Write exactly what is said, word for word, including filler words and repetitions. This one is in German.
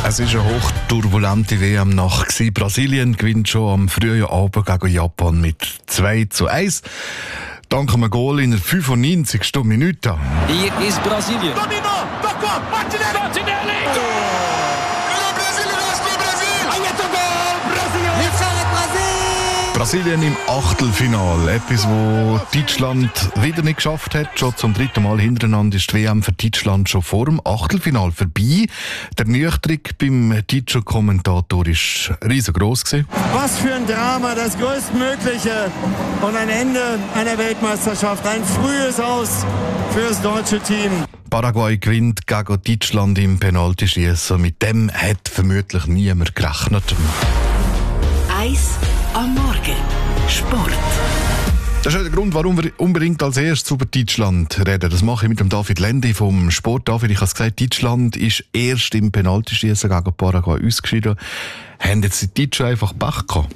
Es war eine hochturbulente W M-Nacht. Brasilien gewinnt schon am frühen Abend gegen Japan mit zwei zu eins. Dank einem Goal in der fünfundneunzigsten Minute. Hier ist Brasilien. Dominou, tocou, Martinelli! Martinelli! Brasilien im Achtelfinale. Etwas, wo Deutschland wieder nicht geschafft hat. Schon zum dritten Mal hintereinander ist die W M für Deutschland schon vor dem Achtelfinale vorbei. Der Ernüchterung beim deutschen Kommentator war riesengroß. Was für ein Drama, das größtmögliche und ein Ende einer Weltmeisterschaft. Ein frühes Aus für das deutsche Team. Paraguay gewinnt gegen Deutschland im Penaltyschießen. Mit dem hat vermutlich niemand gerechnet. Eis am Morgen. Sport. Das ist der Grund, warum wir unbedingt als erstes über Deutschland reden. Das mache ich mit dem David Lendi vom Sport. David, ich habe es gesagt, Deutschland ist erst im Penaltyschießen gegen Paraguay ausgeschieden. Haben jetzt die Deutschen einfach Pech gehabt?